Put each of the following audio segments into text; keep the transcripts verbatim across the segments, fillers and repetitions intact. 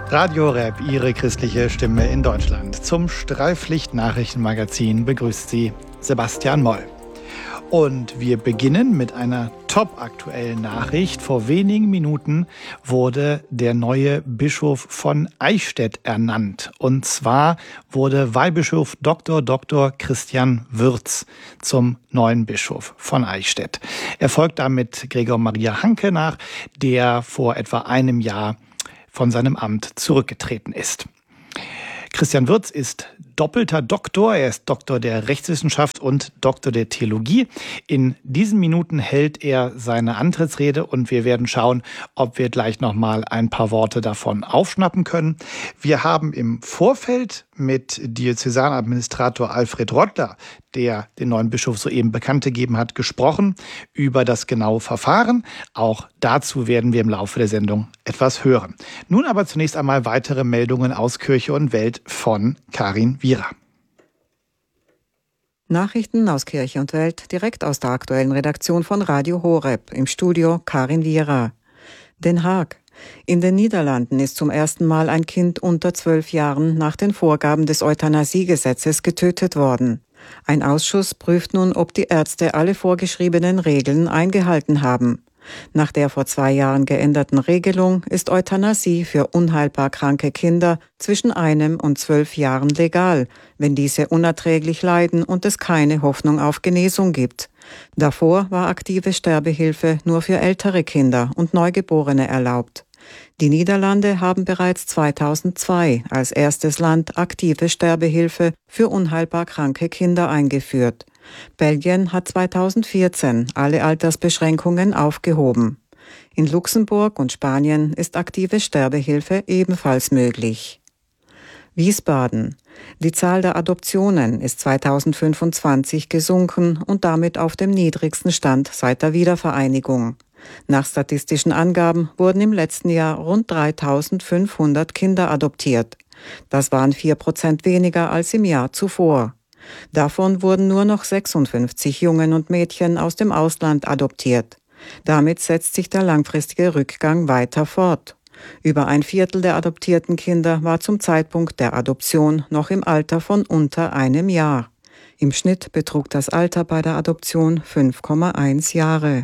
Radio Horeb, Ihre christliche Stimme in Deutschland. Zum Streiflicht-Nachrichtenmagazin begrüßt Sie Sebastian Moll. Und wir beginnen mit einer topaktuellen Nachricht. Vor wenigen Minuten wurde der neue Bischof von Eichstätt ernannt. Und zwar wurde Weihbischof Doktor Doktor Christian Würz zum neuen Bischof von Eichstätt. Er folgt damit Gregor Maria Hanke nach, der vor etwa einem Jahr von seinem Amt zurückgetreten ist. Christian Würz ist doppelter Doktor. Er ist Doktor der Rechtswissenschaft und Doktor der Theologie. In diesen Minuten hält er seine Antrittsrede und wir werden schauen, ob wir gleich noch mal ein paar Worte davon aufschnappen können. Wir haben im Vorfeld mit Diözesanadministrator Alfred Rottler, der den neuen Bischof soeben bekannt gegeben hat, gesprochen über das genaue Verfahren. Auch dazu werden wir im Laufe der Sendung etwas hören. Nun aber zunächst einmal weitere Meldungen aus Kirche und Welt von Karin Wierer. Nachrichten aus Kirche und Welt direkt aus der aktuellen Redaktion von Radio Horeb. Im Studio Karin Wierer. Den Haag. In den Niederlanden ist zum ersten Mal ein Kind unter zwölf Jahren nach den Vorgaben des Euthanasiegesetzes getötet worden. Ein Ausschuss prüft nun, ob die Ärzte alle vorgeschriebenen Regeln eingehalten haben. Nach der vor zwei Jahren geänderten Regelung ist Euthanasie für unheilbar kranke Kinder zwischen einem und zwölf Jahren legal, wenn diese unerträglich leiden und es keine Hoffnung auf Genesung gibt. Davor war aktive Sterbehilfe nur für ältere Kinder und Neugeborene erlaubt. Die Niederlande haben bereits zweitausendzwei als erstes Land aktive Sterbehilfe für unheilbar kranke Kinder eingeführt. Belgien hat zweitausendvierzehn alle Altersbeschränkungen aufgehoben. In Luxemburg und Spanien ist aktive Sterbehilfe ebenfalls möglich. Wiesbaden. Die Zahl der Adoptionen ist zweitausendfünfundzwanzig gesunken und damit auf dem niedrigsten Stand seit der Wiedervereinigung. Nach statistischen Angaben wurden im letzten Jahr rund dreitausendfünfhundert Kinder adoptiert. Das waren vier Prozent weniger als im Jahr zuvor. Davon wurden nur noch sechsundfünfzig Jungen und Mädchen aus dem Ausland adoptiert. Damit setzt sich der langfristige Rückgang weiter fort. Über ein Viertel der adoptierten Kinder war zum Zeitpunkt der Adoption noch im Alter von unter einem Jahr. Im Schnitt betrug das Alter bei der Adoption fünf Komma eins Jahre.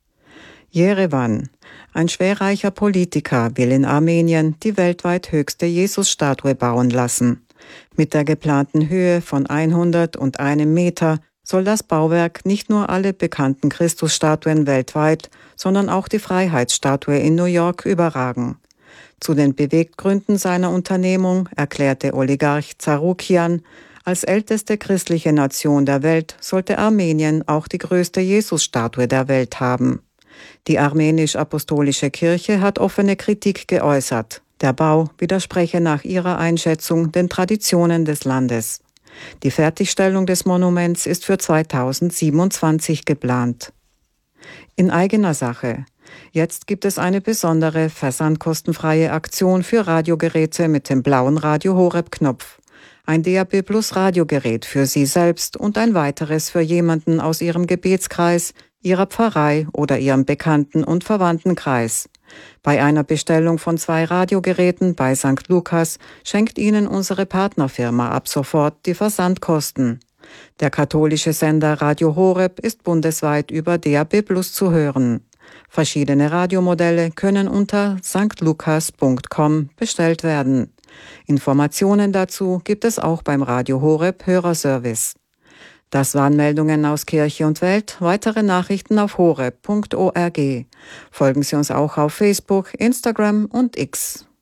Jerewan. Ein schwerreicher Politiker will in Armenien die weltweit höchste Jesusstatue bauen lassen. Mit der geplanten Höhe von hundert und einem Meter soll das Bauwerk nicht nur alle bekannten Christusstatuen weltweit, sondern auch die Freiheitsstatue in New York überragen. Zu den Beweggründen seiner Unternehmung erklärte Oligarch Zarukian, als älteste christliche Nation der Welt sollte Armenien auch die größte Jesusstatue der Welt haben. Die armenisch-apostolische Kirche hat offene Kritik geäußert. Der Bau widerspreche nach ihrer Einschätzung den Traditionen des Landes. Die Fertigstellung des Monuments ist für zweitausendsiebenundzwanzig geplant. In eigener Sache. Jetzt gibt es eine besondere versandkostenfreie Aktion für Radiogeräte mit dem blauen Radio Horeb-Knopf. Ein D A B Plus Radiogerät für Sie selbst und ein weiteres für jemanden aus Ihrem Gebetskreis, Ihrer Pfarrei oder Ihrem Bekannten- und Verwandtenkreis. Bei einer Bestellung von zwei Radiogeräten bei Sankt Lukas schenkt Ihnen unsere Partnerfirma ab sofort die Versandkosten. Der katholische Sender Radio Horeb ist bundesweit über D A B Plus zu hören. Verschiedene Radiomodelle können unter sankt lukas punkt com bestellt werden. Informationen dazu gibt es auch beim Radio Horeb Hörerservice. Das waren Meldungen aus Kirche und Welt. Weitere Nachrichten auf horeb punkt org. Folgen Sie uns auch auf Facebook, Instagram und X.